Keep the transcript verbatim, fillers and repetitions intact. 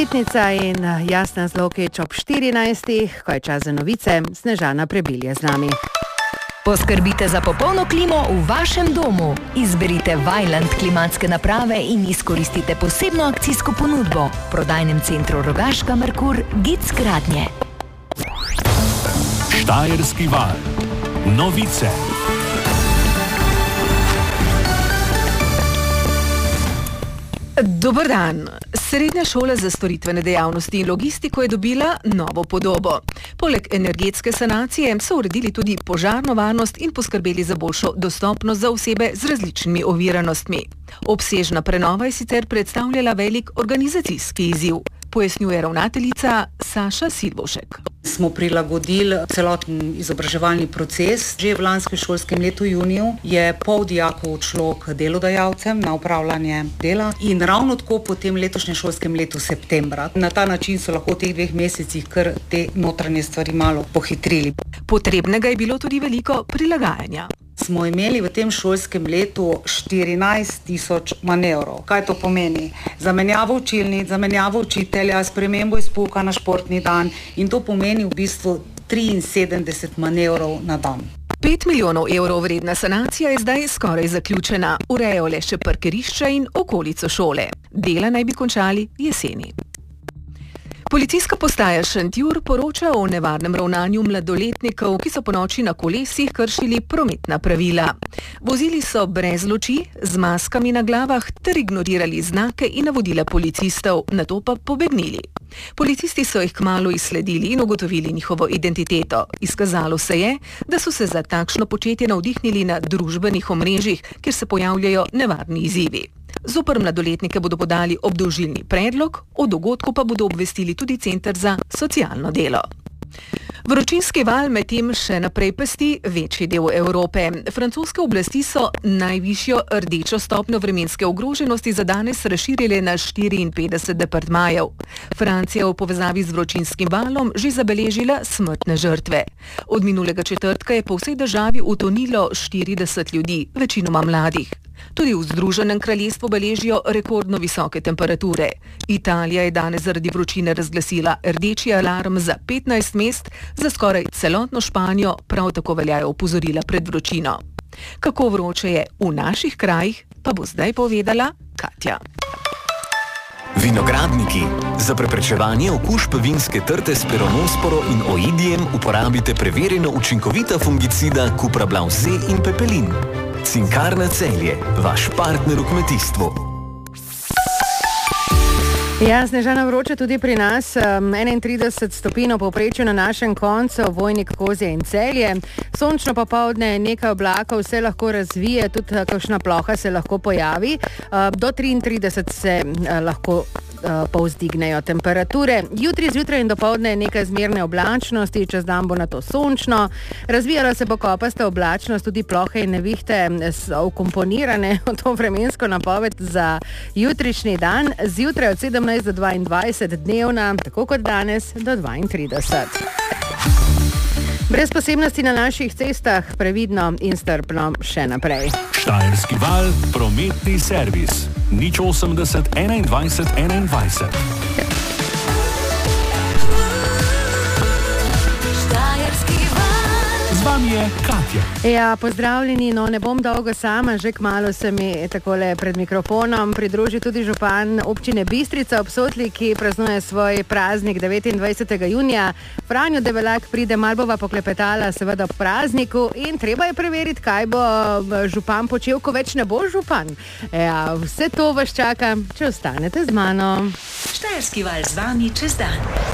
Sitnica in Jasna Zlokič ob štirinajstih, ko je čas za novice, Snežana Prebilje z nami. Poskrbite za popolno klimo v vašem domu. Izberite Vaillant klimatske naprave in izkoristite posebno akcijsko ponudbo. V prodajnem centru Rogaška Merkur Gic Gradnje. Štajerski val. Novice. Dober dan. Srednja šola za storitvene dejavnosti in logistiko je dobila novo podobo. Poleg energetske sanacije so uredili tudi požarno varnost in poskrbeli za boljšo dostopnost za osebe z različnimi oviranostmi. Obsežna prenova je sicer predstavljala velik organizacijski izziv, pojasnjuje ravnateljica Saša Silvošek. Smo prilagodili celoten izobraževalni proces. Že v lanskem šolskem letu juniju je pol dijakov odšlo k delodajalcem na upravljanje dela in ravno tako po tem letošnjem šolskem letu septembra. Na ta način so lahko v teh dveh mesecih kar te notranje stvari malo pohitrili. Potrebnega je bilo tudi veliko prilagajanja. Smo imeli v tem šolskem letu štirinajst tisoč manevrov. Kaj to pomeni? Zamenjavo učilnic, zamenjavo učitelja, spremembo izpouka na športni dan in to pomeni v bistvu triinsedemdeset manevrov na dan. Pet milijonov evrov vredna sanacija je zdaj skoraj zaključena. Urejajo le še parkirišča in okolico šole. Dela naj bi končali jeseni. Policijska postaja Šentjur poroča o nevarnem ravnanju mladoletnikov, ki so ponoči na kolesih kršili prometna pravila. Vozili so brez luči, z maskami na glavah ter ignorirali znake in navodila policistov, nato pa pobegnili. Policisti so jih kmalu izsledili in ugotovili njihovo identiteto. Izkazalo se je, da so se za takšno početje navdihnili na družbenih omrežjih, kjer se pojavljajo nevarni izzivi. Zoper mladoletnike bodo podali obdolžilni predlog, o dogodku pa bodo obvestili tudi Center za socialno delo. Vročinski val medtem še naprej pesti večji del Evrope. Francoske oblasti so najvišjo rdečo stopnjo vremenske ogroženosti za danes razširile na štiriinpetdeset departmajev. Francija v povezavi z vročinskim valom že zabeležila smrtne žrtve. Od minulega četrtka je po vsej državi utonilo štirideset ljudi, večinoma mladih. Tudi v Združenem kraljestvu beležijo rekordno visoke temperature. Italija je danes zaradi vročine razglasila rdeči alarm za petnajst mest, za skoraj celotno Španijo prav tako veljajo opozorila pred vročino. Kako vroče je v naših krajih, pa bo zdaj povedala Katja. Vinogradniki. Za preprečevanje okužb vinske trte s peronosporo in oidijem uporabite preverjeno učinkovita fungicida Cuprablav Z in Pepelin. Cinkarna Celje, vaš partner v kmetijstvu. Ja, Snežana, vroče tudi pri nas, enaintrideset stopinj v povprečju na našem koncu, Vojnik, Kozje in Celje. Sončno popoldne, nekaj oblakov se lahko razvije, tudi kakšna ploha se lahko pojavi. Do triintrideset se lahko povzdignejo temperature. Jutri zjutraj in dopoldne nekaj zmerne oblačnosti, čez dan bo na to sončno. Razvijala se bo kopasta oblačnost, tudi plohe in nevihte so vkomponirane v to vremensko napoved za jutrišnji dan. Zjutraj od sedemnajst do dvaindvajset, dnevna, tako kot danes, do dvaintrideset. Brez posebnosti na naših cestah, previdno in strpno še naprej. Štajerski val, prometni servis. nič osemdeset enaindvajset enaindvajset. Z vami je Katja. Ja, pozdravljeni, no ne bom dolgo sama, že kmalu se mi takole pred mikrofonom pridruži tudi župan občine Bistrica ob Sotli, ki praznuje svoj praznik devetindvajsetega junija. Franjo Debelak pride, malo bova poklepetala seveda ob prazniku in treba je preveriti, kaj bo župan počel, ko več ne bo župan. Ja, vse to vas čaka, če ostanete z mano. Štajerski val z vami čez dan.